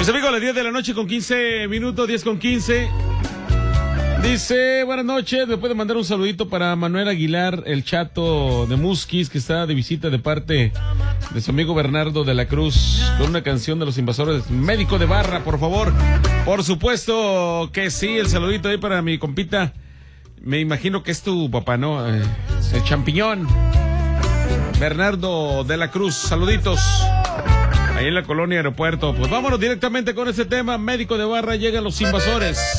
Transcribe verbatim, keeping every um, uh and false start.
Pues amigos, a las diez de la noche con quince minutos, diez con quince. Dice, buenas noches, me puede mandar un saludito para Manuel Aguilar, el chato de Musquis, que está de visita de parte de su amigo Bernardo de la Cruz, con una canción de Los Invasores, Médico de Barra, por favor. Por supuesto que sí, el saludito ahí para mi compita. Me imagino que es tu papá, ¿no? Eh, el champiñón. Bernardo de la Cruz, saluditos. Ahí en la colonia Aeropuerto. Pues vámonos directamente con este tema. Médico de Barra, llegan Los Invasores.